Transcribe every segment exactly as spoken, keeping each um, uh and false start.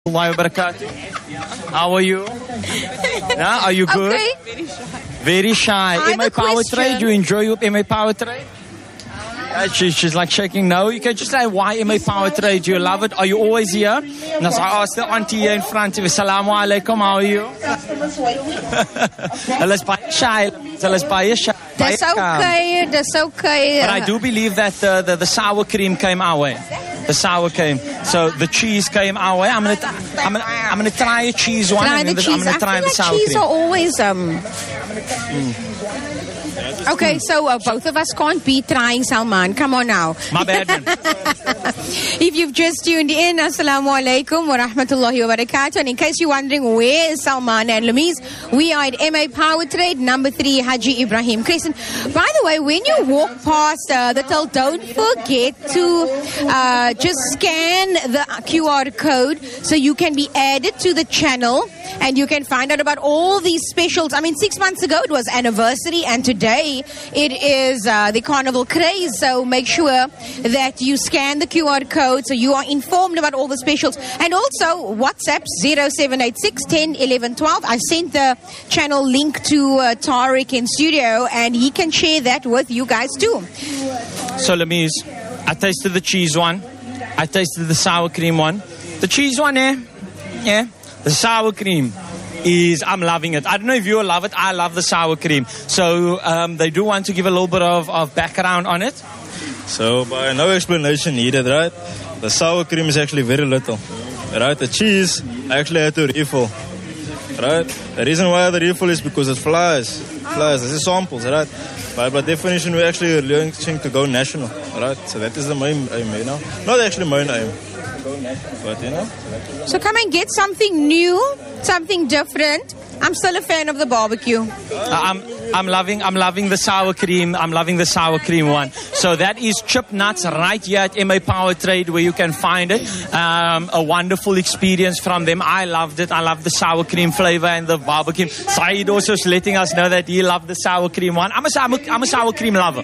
Wa barakatuh. How are you? Yeah, are you good? Okay. Very shy. I have M A a Power question. Trade. You enjoy your M A Power Trade? Uh, she, she's like shaking no. You can just say why M A Power Trade. Do you love it? Are you always here? And as I asked the auntie here in front of you, Assalamu alaikum, how are you? Hulle is baie shy. Hulle is baie shy. That's okay. That's okay. But I do believe that the, the, the sour cream came our way. The sour cream. So the cheese came our way. I'm gonna I'm gonna I'm gonna try a cheese one. Try and the then cheese. I'm gonna try I the feel sour like cheese cream. are always um. Okay, so uh, both of us can't be trying Salman. Come on now. My bad, man. If you've just tuned in, Assalamu alaikum wa rahmatullahi wa barakatuh. And in case you're wondering where is Salman and Lamise, we are at M A Power Trade, number three, Haji Ibrahim Crescent. By the way, when you walk past uh, the till, don't forget to uh, just scan the Q R code so you can be added to the channel and you can find out about all these specials. I mean, six months ago it was anniversary, and today it is uh, the Carnival Craze. So make sure that you scan the Q R code so you are informed about all the specials. And also WhatsApp zero seven eight six, one zero, one one, one two. I sent the channel link to uh, Tariq in studio, and he can share that with you guys too. So Lamise, I tasted the cheese one. I tasted the sour cream one. The cheese one, eh? Yeah. The sour cream is, I'm loving it. I don't know if you love it. I love the sour cream. So um, they do want to give a little bit of, of background on it. So, by no explanation needed, right? The sour cream is actually very little, right? The cheese, I actually had to refill, right? The reason why the refill is because it flies, flies. This is samples, right? But by definition, we're actually looking to go national, right? So that is the main aim, you know? Not actually main aim, but you know? So come and get something new, something different. I'm still a fan of the barbecue. Uh, I'm I'm loving I'm loving the sour cream. I'm loving the sour cream one. So that is chip nuts right here at M A Power Trade where you can find it. Um, a wonderful experience from them. I loved it. I love the sour cream flavor and the barbecue. Saeed also is letting us know that he loved the sour cream one. I'm a, I'm a, I'm a sour cream lover.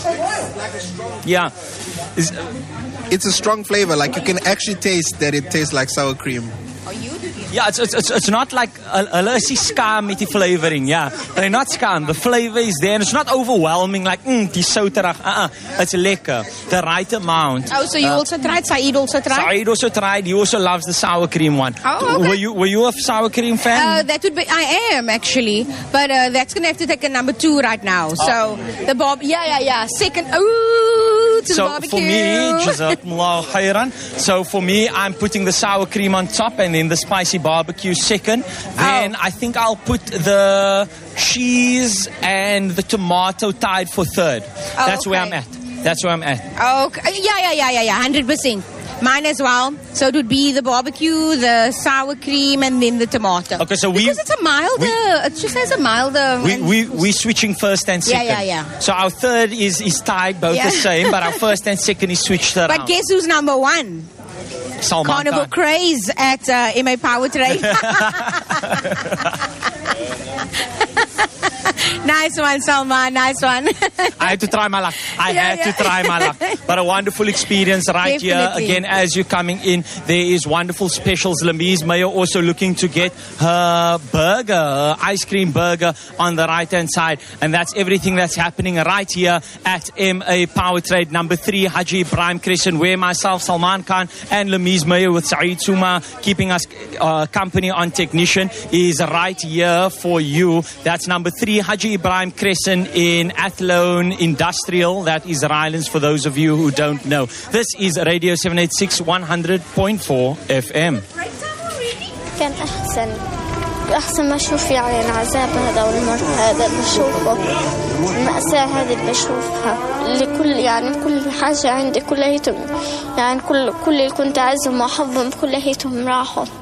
Yeah. Is, It's a strong flavor. Like you can actually taste that it tastes like sour cream. Yeah, it's it's it's, it's not like hulle is scam met die flavoring. Yeah, they're not scam. The flavor is there, and it's not overwhelming. Like mm, die souterig. Uh, uh it's lekker. The right amount. Oh, so you uh, also tried? Saeed also tried? Saeed also tried. He also loves the sour cream one. Oh, okay. Were you were you a sour cream fan? Uh, that would be. I am actually, but uh, that's gonna have to take a number two right now. So the bob. Yeah, yeah, yeah. Second. Ooh, to so the barbecue. for me, Jazakumullah khairan. So for me, I'm putting the sour cream on top, and then the spicy barbecue second. Then Oh. I think I'll put the cheese and the tomato tied for third. Oh, That's where okay. I'm at. That's where I'm at. Okay. Yeah, yeah, yeah, yeah, yeah. Hundred percent. Mine as well. So it would be the barbecue, the sour cream, and then the tomato. Okay, so we because it's a milder. it just has a milder. We and- we we switching first and Yeah, second. yeah, yeah. So our third is is tied, both Yeah. the same, but our first and second is switched around. But guess who's number one? Salman Carnival Khan. Craze at uh, M A Power Trade. Nice one, Salman. Nice one. I had to try my luck. I Yeah, had yeah. to try my luck. But a wonderful experience right Definitely. here. Again, as you're coming in, there is wonderful specials. Lamise Mayo also looking to get her burger, her ice cream burger on the right-hand side. And that's everything that's happening right here at M A Power Trade, number three, Haji Ibrahim Crescent, where myself, Salman Khan, and Lamise Mayo with Saeed Suma keeping us uh, company on technician is right here for you. That's number three, Haji Ibrahim Crescent in Athlone Industrial. That is Rylands for those of you who don't know. This is Radio seven eighty-six, one hundred point four F M. كان أحسن أحسن ما أشوف يعني العذاب هذا والمر هذا اللي بشوفه المأساة هذه اللي بشوفها اللي كل يعني كل حاجة عندي كليتهم يعني كل كل اللي كنت أعزهم وأحبهم كليتهم راحوا